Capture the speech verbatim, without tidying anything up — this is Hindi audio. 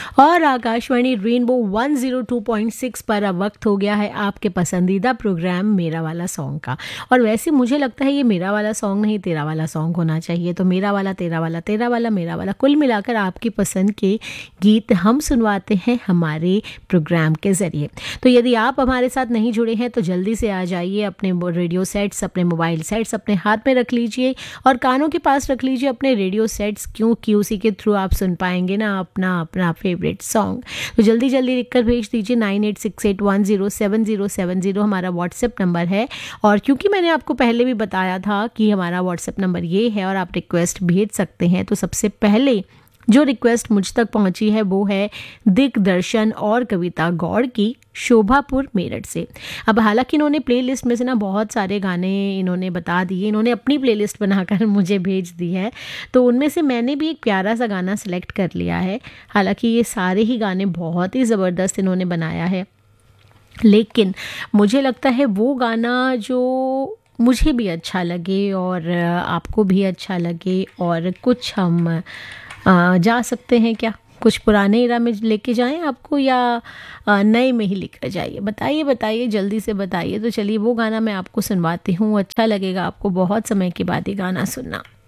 और Akashvani rainbow one zero two point six पर अब वक्त हो गया है आपके पसंदीदा प्रोग्राम मेरा वाला सॉन्ग का। और वैसे मुझे लगता है ये मेरा वाला सॉन्ग नहीं तेरा वाला सॉन्ग होना चाहिए। तो मेरा वाला तेरा वाला तेरा वाला मेरा वाला कुल मिलाकर आपकी पसंद के गीत हम सुनवाते हैं हमारे प्रोग्राम के ज़रिए। तो यदि आप हमारे साथ नहीं जुड़े हैं तो जल्दी से आ जाइए, अपने रेडियो सेट्स अपने मोबाइल सेट्स अपने हाथ में रख लीजिए और कानों के पास रख लीजिए अपने रेडियो सेट्स, क्योंकि उसी के थ्रू आप सुन पाएंगे ना अपना अपना फेवरेट सॉन्ग। तो जल्दी जल्दी लिखकर भेज दीजिए nine eight six eight one zero seven zero seven zero हमारा व्हाट्सएप नंबर है। और क्योंकि मैंने आपको पहले भी बताया था कि हमारा व्हाट्सएप नंबर ये है और आप रिक्वेस्ट भेज सकते हैं, तो सबसे पहले जो रिक्वेस्ट मुझ तक पहुंची है वो है दिग्दर्शन और कविता गौड़ की, शोभापुर मेरठ से। अब हालांकि इन्होंने प्लेलिस्ट में से ना बहुत सारे गाने इन्होंने बता दिए, इन्होंने अपनी प्लेलिस्ट बनाकर मुझे भेज दी है, तो उनमें से मैंने भी एक प्यारा सा गाना सेलेक्ट कर लिया है। हालांकि ये सारे ही गाने बहुत ही ज़बरदस्त इन्होंने बनाया है, लेकिन मुझे लगता है वो गाना जो मुझे भी अच्छा लगे और आपको भी अच्छा लगे, और कुछ हम आ, जा सकते हैं क्या, कुछ पुराने इरा में लेके जाएं आपको या नए में ही लेकर जाइए, बताइए बताइए जल्दी से बताइए। तो चलिए वो गाना मैं आपको सुनवाती हूँ, अच्छा लगेगा आपको बहुत समय के बाद ये गाना सुनना।